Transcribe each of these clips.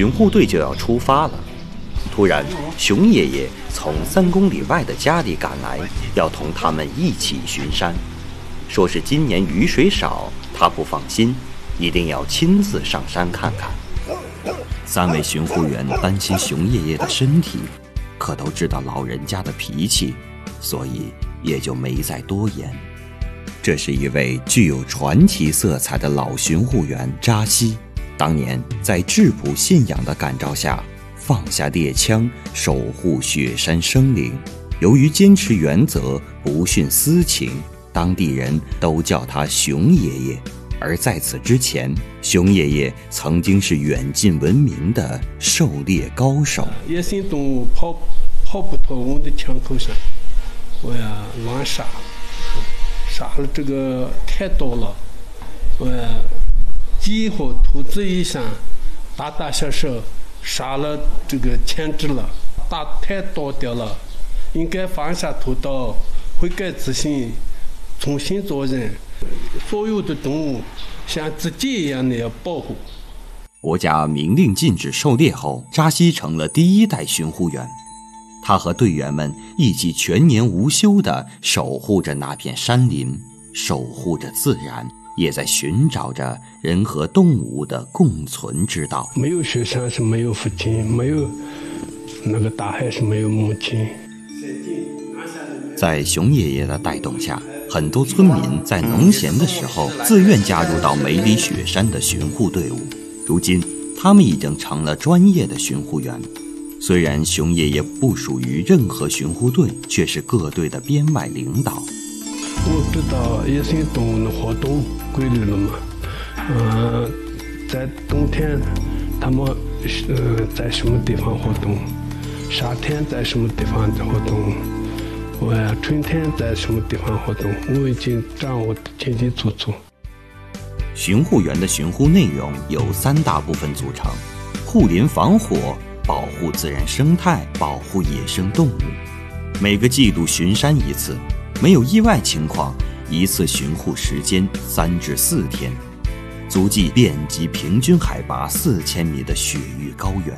巡护队就要出发了。突然，熊爷爷从3公里外的家里赶来，要同他们一起巡山。说是今年雨水少，他不放心，一定要亲自上山看看。3位巡护员担心熊爷爷的身体，可都知道老人家的脾气，所以也就没再多言。这是一位具有传奇色彩的老巡护员扎西，当年在质朴信仰的感召下，放下猎枪，守护雪山生灵。由于坚持原则，不徇私情，当地人都叫他熊爷爷。而在此之前，熊爷爷曾经是远近闻名的狩猎高手。 野生动物跑不脱我的枪口上，我呀乱杀了这个太多了，我呀几乎兔子以上，大小杀了这个牵制了，打太多掉了，应该放下屠刀，悔改自新，重新做人。所有的动物像自己一样的要保护。 国家明令禁止狩猎后，扎西成了第1代巡护员。他和队员们一起全年无休地守护着那片山林，守护着自然，也在寻找着人和动物的共存之道。 没有雪山是没有父亲，没有那个大海是没有母亲。 在熊爷爷的带动下，很多村民在农闲的时候自愿加入到梅里雪山的巡护队伍。如今，他们已经成了专业的巡护员。虽然熊爷爷不属于任何巡护队，却是各队的编外领导。 我知道野生动物的活动规律了嘛？在冬天，他们在什么地方活动？夏天在什么地方活动？春天在什么地方活动？我已经掌握得清清楚楚。 巡护员的巡护内容由3大部分组成：护林防火、保护自然生态、保护野生动物。每个季度巡山一次，没有意外情况，一次巡护时间3至4天，足迹遍及平均海拔4000米的雪域高原。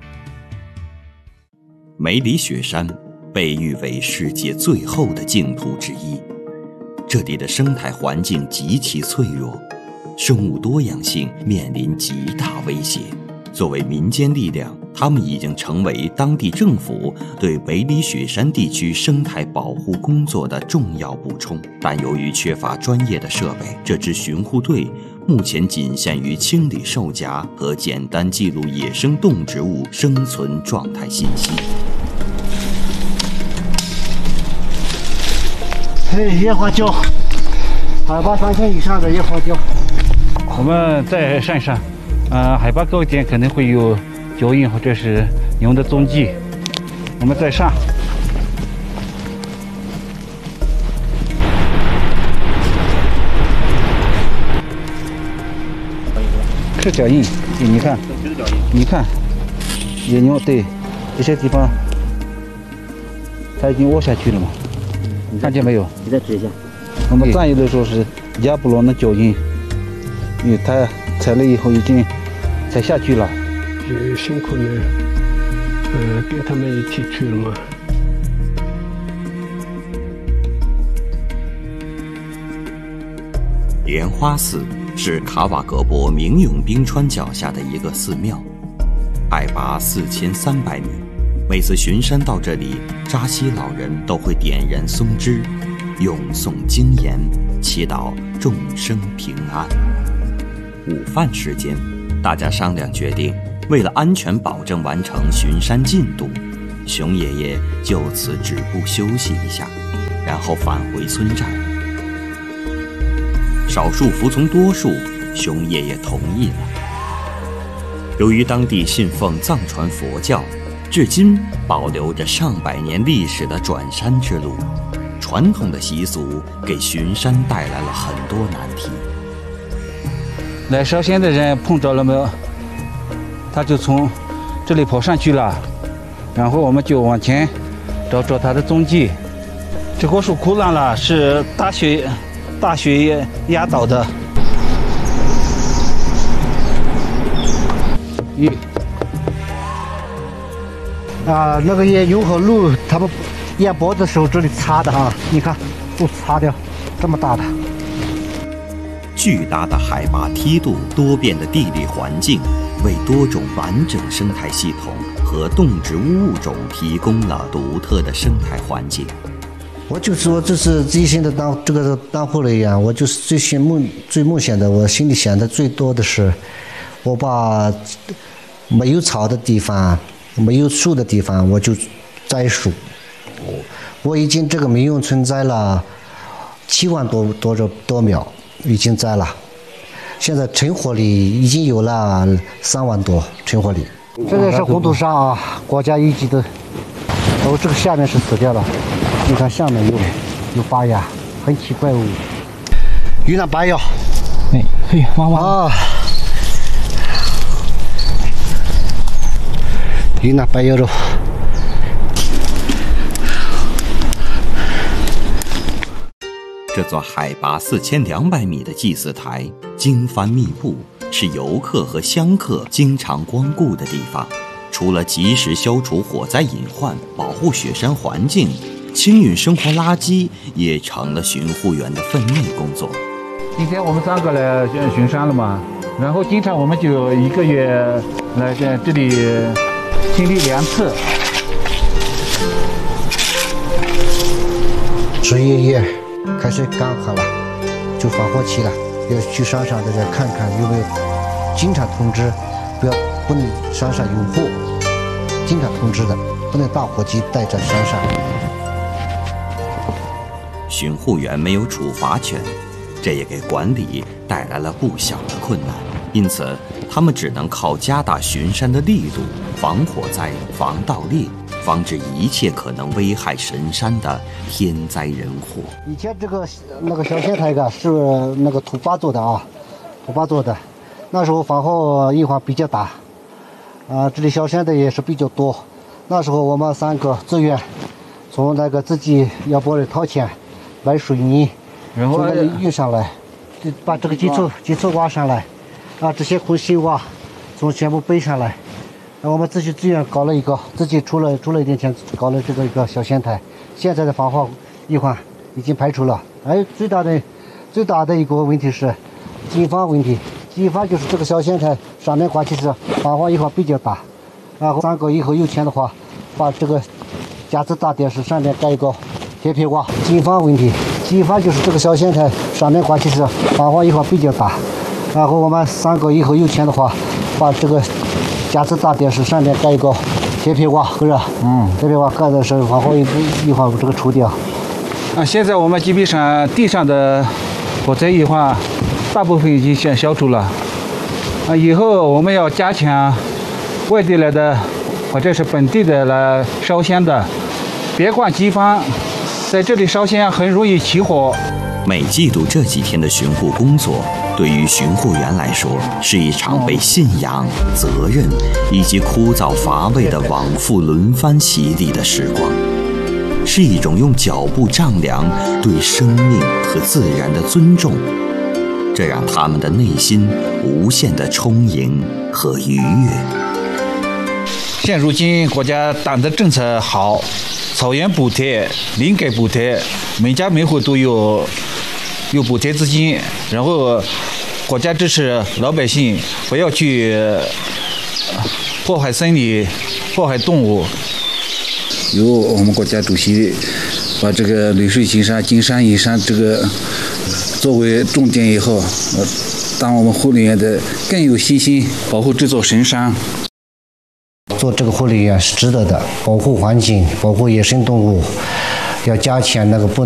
梅里雪山被誉为世界最后的净土之一，这里的生态环境极其脆弱，生物多样性面临极大威胁。作为民间力量，他们已经成为当地政府对梅里雪山地区生态保护工作的重要补充。但由于缺乏专业的设备，这支巡护队目前仅限于清理兽夹和简单记录野生动植物生存状态信息。 野花椒，海拔3000以上的野花椒。 我们在山上，海拔高一点可能会有脚印或者是牛的踪迹。我们在上，是脚印，你看，你看，野牛对这些地方，它已经窝下去了嘛。看见没有？ 你再指一下。 我们战友的时候是亚布罗的脚印，因为他踩了以后已经踩下去了。 辛苦呢，跟他们一起去了嘛。 莲花寺是卡瓦格博明永冰川脚下的一个寺庙，海拔4300米。每次巡山到这里，扎西老人都会点燃松枝，咏诵经言，祈祷众生平安。午饭时间，大家商量决定，为了安全保证完成巡山进度，熊爷爷就此止步休息一下，然后返回村寨。少数服从多数，熊爷爷同意了。由于当地信奉藏传佛教，至今保留着上百年历史的转山之路，传统的习俗给巡山带来了很多难题。 来烧香的人碰着了没有？他就从这里跑上去了，然后我们就往前找找他的踪迹。这棵树枯烂了，是大雪压倒的。 那个也有和路，他们沿坡的时候这里擦的啊，你看都擦掉，这么大的。 巨大的海拔梯度、多变的地理环境，为多种完整生态系统和动植物物种提供了独特的生态环境。 我就说这是自己现在当护理员，我就是最梦想的，我心里想的最多的是，我把没有草的地方、没有树的地方，我就栽树。我已经这个民用村栽了7万多苗，已经栽了。现在成活率已经有了3万多成活率。这个是红土沙啊，国家一级的。这个下面是死掉了，你看下面有发芽，很奇怪哦。云南白药， 嘿，汪汪。 云南白药肉。 这座海拔4200米的祭祀台经幡密布，是游客和香客经常光顾的地方。除了及时消除火灾隐患、保护雪山环境，清运生活垃圾也成了巡护员的分内工作。 今天我们3个来巡山了嘛，然后经常我们就1个月来在这里清理2次。 11月开始干旱了，就放火期了，要去山上大家看看有没有，经常通知，不能山上有火，经常通知的，不能大火机带在山上。 巡护员没有处罚权，这也给管理带来了不小的困难，因此他们只能靠加大巡山的力度，防火灾、防盗猎，防止一切可能危害神山的天灾人祸。 以前那个小仙台是那个土巴做的啊，土巴做的，那时候防火隐患比较大。这里小山的也是比较多。那时候我们3个自愿从那个自己要不里掏钱买水泥，然后运上来，把这个基础挖上来，这些空心挖从全部背上来。我们自己自愿搞了一个，自己出了一点钱搞了这个一个小仙台。现在的防火隐患已经排除了。最大的一个问题是经防问题。经防就是这个小仙台上面挂起是防火隐患比较大。然后3个以后有钱的话，把这个架子大电视上面盖一个铁皮瓦。经防问题，经防就是这个小仙台上面挂起是防火隐患比较大。然后我们3个以后有钱的话，把这个架子大电视上面盖一个铁皮瓦，是吧？铁皮瓦盖的是防火隐患这个除掉。 现在我们基本上地上的火灾隐患大部分已经消除了。以后我们要加强外地来的或者是本地的来烧香的，别逛机房，在这里烧香很容易起火。 每季度这几天的巡护工作，对于巡护员来说，是一场被信仰、责任以及枯燥乏味的往复轮番洗礼的时光，是一种用脚步丈量对生命和自然的尊重，这让他们的内心无限的充盈和愉悦。 现如今国家党的政策好，草原补贴、林改补贴，每家每户都有补贴资金，然后国家支持老百姓不要去破坏森林、破坏动物。 由我们国家主席把这个绿水青山、金山银山这个作为重点以后，当我们护理员的更有信心保护这座神山。 做这个护理员是值得的，保护环境，保护野生动物，要加强那个